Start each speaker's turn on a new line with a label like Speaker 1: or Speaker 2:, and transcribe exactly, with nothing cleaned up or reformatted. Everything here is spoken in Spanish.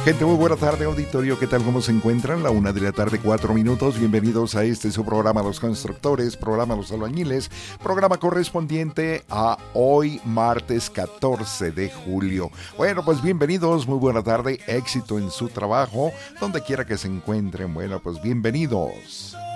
Speaker 1: Gente, muy buena tarde, auditorio. ¿Qué tal? ¿Cómo se encuentran? La una de la tarde, cuatro minutos. Bienvenidos a este su programa Los Constructores, programa Los Albañiles, programa correspondiente a hoy, martes catorce de julio. Bueno, pues bienvenidos, muy buena tarde, éxito en su trabajo, donde quiera que se encuentren. Bueno, pues bienvenidos.